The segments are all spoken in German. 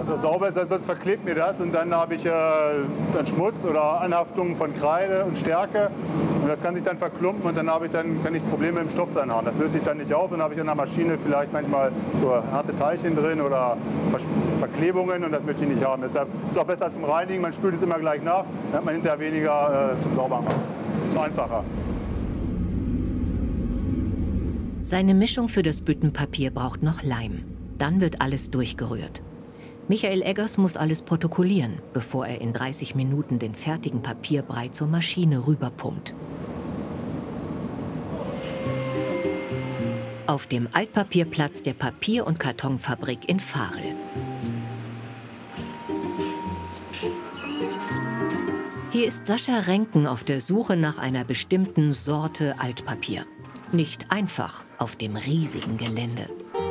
dass das sauber ist, sonst verklebt mir das und dann habe ich dann Schmutz oder Anhaftungen von Kreide und Stärke und das kann sich dann verklumpen und dann kann ich Probleme im Stoff dann haben. Das löse ich dann nicht auf und dann habe ich in der Maschine vielleicht manchmal so harte Teilchen drin oder Verklebungen und das möchte ich nicht haben. Deshalb ist es auch besser zum Reinigen, man spült es immer gleich nach, dann hat man hinterher weniger zum Saubermachen. Ist einfacher. Seine Mischung für das Büttenpapier braucht noch Leim. Dann wird alles durchgerührt. Michael Eggers muss alles protokollieren, bevor er in 30 Minuten den fertigen Papierbrei zur Maschine rüberpumpt. Auf dem Altpapierplatz der Papier- und Kartonfabrik in Varel. Hier ist Sascha Renken auf der Suche nach einer bestimmten Sorte Altpapier. Nicht einfach auf dem riesigen Gelände.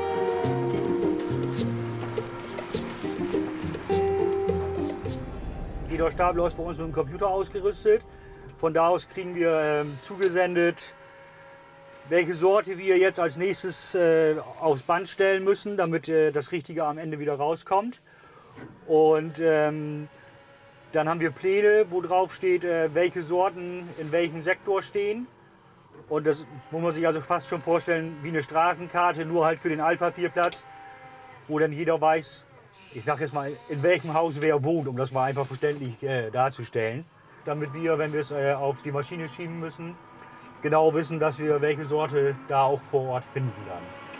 Jeder Stapel ist bei uns mit dem Computer ausgerüstet. Von da aus kriegen wir zugesendet, welche Sorte wir jetzt als nächstes aufs Band stellen müssen, damit das Richtige am Ende wieder rauskommt. Und dann haben wir Pläne, wo drauf steht, welche Sorten in welchem Sektor stehen. Und das muss man sich also fast schon vorstellen wie eine Straßenkarte, nur halt für den Altpapierplatz, wo dann jeder weiß, ich sage jetzt mal, in welchem Haus wer wohnt, um das mal einfach verständlich darzustellen. Damit wir, wenn wir es auf die Maschine schieben müssen, genau wissen, dass wir welche Sorte da auch vor Ort finden dann.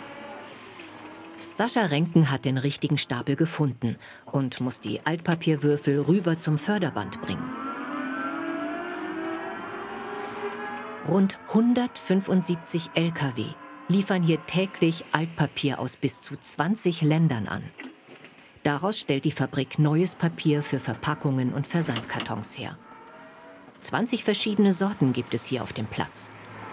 Sascha Renken hat den richtigen Stapel gefunden und muss die Altpapierwürfel rüber zum Förderband bringen. Rund 175 Lkw liefern hier täglich Altpapier aus bis zu 20 Ländern an. Daraus stellt die Fabrik neues Papier für Verpackungen und Versandkartons her. 20 verschiedene Sorten gibt es hier auf dem Platz.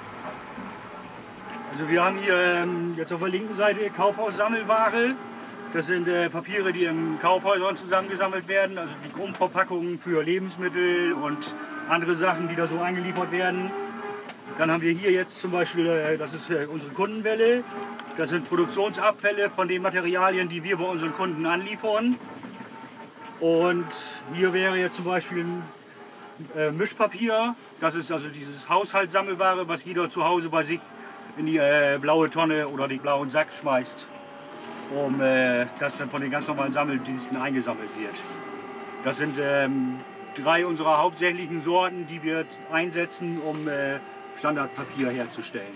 Also wir haben hier jetzt auf der linken Seite Kaufhaus-Sammelware. Das sind Papiere, die in Kaufhäusern zusammengesammelt werden. Also die Grundverpackungen für Lebensmittel und andere Sachen, die da so eingeliefert werden. Dann haben wir hier jetzt zum Beispiel, das ist unsere Kundenwelle. Das sind Produktionsabfälle von den Materialien, die wir bei unseren Kunden anliefern. Und hier wäre jetzt zum Beispiel Mischpapier. Das ist also dieses Haushaltssammelware, was jeder zu Hause bei sich in die blaue Tonne oder den blauen Sack schmeißt, um das dann von den ganz normalen Sammeldiensten eingesammelt wird. Das sind 3 unserer hauptsächlichen Sorten, die wir einsetzen, um Standardpapier herzustellen.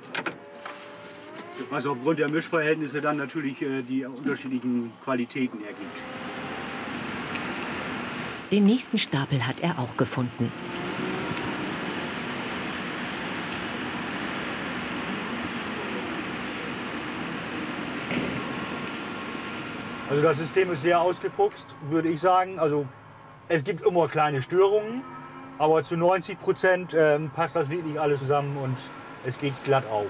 Was aufgrund der Mischverhältnisse dann natürlich die unterschiedlichen Qualitäten ergibt. Den nächsten Stapel hat er auch gefunden. Also das System ist sehr ausgefuchst, würde ich sagen. Also es gibt immer kleine Störungen, aber zu 90% passt das wirklich alles zusammen und es geht glatt auf.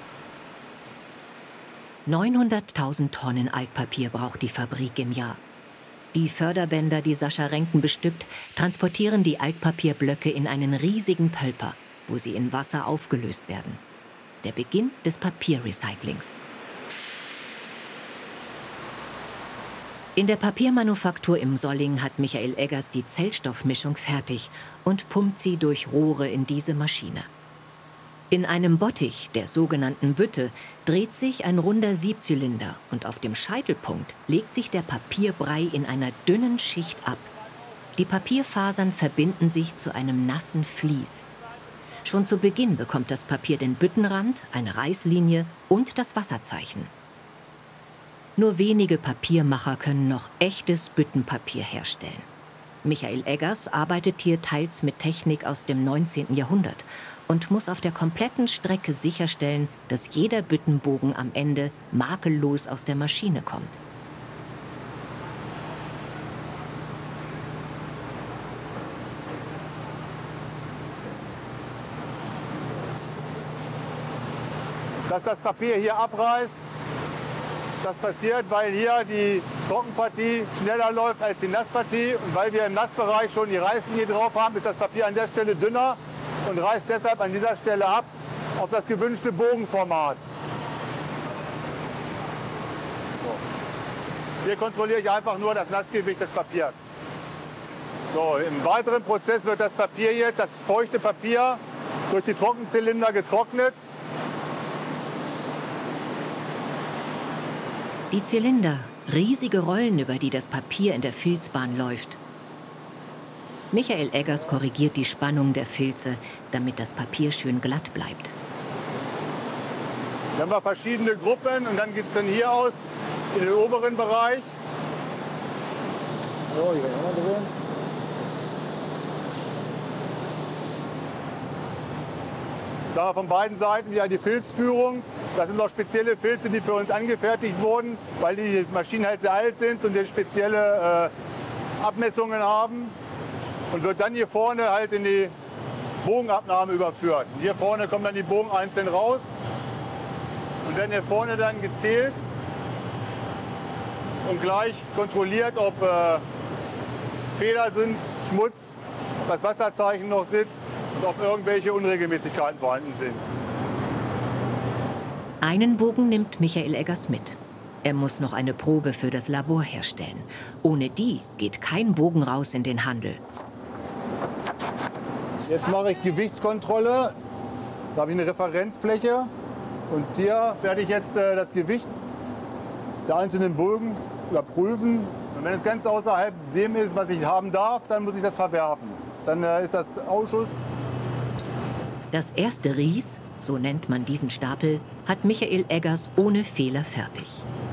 900.000 Tonnen Altpapier braucht die Fabrik im Jahr. Die Förderbänder, die Sascha Renken bestückt, transportieren die Altpapierblöcke in einen riesigen Pölper, wo sie in Wasser aufgelöst werden. Der Beginn des Papierrecyclings. In der Papiermanufaktur im Solling hat Michael Eggers die Zellstoffmischung fertig und pumpt sie durch Rohre in diese Maschine. In einem Bottich, der sogenannten Bütte, dreht sich ein runder Siebzylinder und auf dem Scheitelpunkt legt sich der Papierbrei in einer dünnen Schicht ab. Die Papierfasern verbinden sich zu einem nassen Vlies. Schon zu Beginn bekommt das Papier den Büttenrand, eine Reißlinie und das Wasserzeichen. Nur wenige Papiermacher können noch echtes Büttenpapier herstellen. Michael Eggers arbeitet hier teils mit Technik aus dem 19. Jahrhundert und muss auf der kompletten Strecke sicherstellen, dass jeder Büttenbogen am Ende makellos aus der Maschine kommt. Dass das Papier hier abreißt, das passiert, weil hier die Trockenpartie schneller läuft als die Nasspartie. Und weil wir im Nassbereich schon die Reißlinie drauf haben, ist das Papier an der Stelle dünner und reißt deshalb an dieser Stelle ab auf das gewünschte Bogenformat. So. Hier kontrolliere ich einfach nur das Nassgewicht des Papiers. So, im weiteren Prozess wird das Papier jetzt, das feuchte Papier, durch die Trockenzylinder getrocknet. Die Zylinder, riesige Rollen, über die das Papier in der Filzbahn läuft. Michael Eggers korrigiert die Spannung der Filze, damit das Papier schön glatt bleibt. Dann haben wir verschiedene Gruppen und dann geht es dann hier aus in den oberen Bereich. So, hier auch mal drin. Da haben wir von beiden Seiten wieder die Filzführung. Das sind auch spezielle Filze, die für uns angefertigt wurden, weil die Maschinen halt sehr alt sind und die spezielle Abmessungen haben. Und wird dann hier vorne halt in die Bogenabnahme überführt. Und hier vorne kommen dann die Bogen einzeln raus und werden hier vorne dann gezählt und gleich kontrolliert, ob Fehler sind, Schmutz, ob das Wasserzeichen noch sitzt und ob irgendwelche Unregelmäßigkeiten vorhanden sind. Einen Bogen nimmt Michael Eggers mit. Er muss noch eine Probe für das Labor herstellen. Ohne die geht kein Bogen raus in den Handel. Jetzt mache ich Gewichtskontrolle. Da habe ich eine Referenzfläche. Und hier werde ich jetzt das Gewicht der einzelnen Bögen überprüfen. Und wenn das Ganze außerhalb dem ist, was ich haben darf, dann muss ich das verwerfen. Dann ist das Ausschuss. Das erste Ries, so nennt man diesen Stapel, hat Michael Eggers ohne Fehler fertig.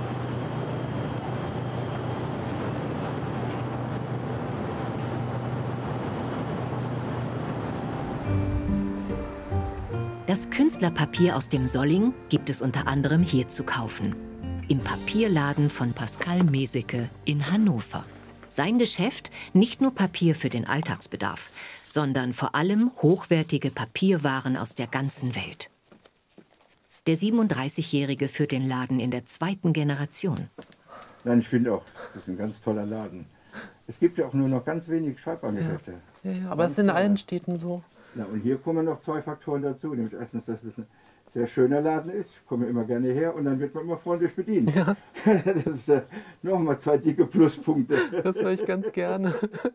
Das Künstlerpapier aus dem Solling gibt es unter anderem hier zu kaufen. Im Papierladen von Pascal Meseke in Hannover. Sein Geschäft, nicht nur Papier für den Alltagsbedarf, sondern vor allem hochwertige Papierwaren aus der ganzen Welt. Der 37-Jährige führt den Laden in der 2. Generation. Nein, ich finde auch, das ist ein ganz toller Laden. Es gibt ja auch nur noch ganz wenig Schreibwarengeschäfte. Ja, aber es ist in allen Städten so. Ja, und hier kommen noch 2 Faktoren dazu. Nämlich erstens, dass es ein sehr schöner Laden ist. Ich komme immer gerne her und dann wird man immer freundlich bedient. Ja. Das ist nochmal 2 dicke Pluspunkte. Das höre ich ganz gerne.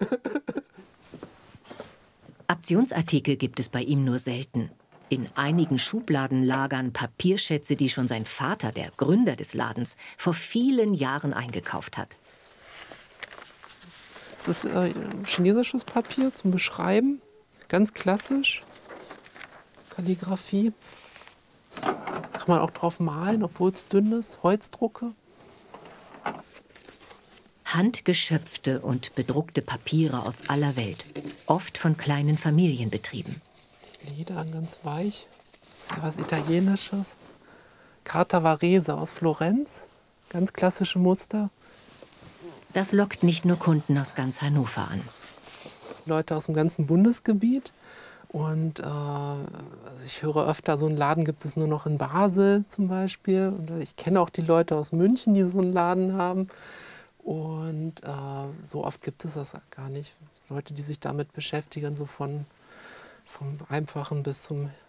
Aktionsartikel gibt es bei ihm nur selten. In einigen Schubladen lagern Papierschätze, die schon sein Vater, der Gründer des Ladens, vor vielen Jahren eingekauft hat. Es ist chinesisches Papier zum Beschreiben. Ganz klassisch. Kalligraphie. Kann man auch drauf malen, obwohl es dünn ist. Holzdrucke. Handgeschöpfte und bedruckte Papiere aus aller Welt. Oft von kleinen Familienbetrieben. Leder, ganz weich. Das ist ja was Italienisches. Carta Varese aus Florenz. Ganz klassische Muster. Das lockt nicht nur Kunden aus ganz Hannover an. Leute aus dem ganzen Bundesgebiet. Und also ich höre öfter, so einen Laden gibt es nur noch in Basel zum Beispiel. Und ich kenne auch die Leute aus München, die so einen Laden haben. Und so oft gibt es das gar nicht. Leute, die sich damit beschäftigen, so vom Einfachen bis zum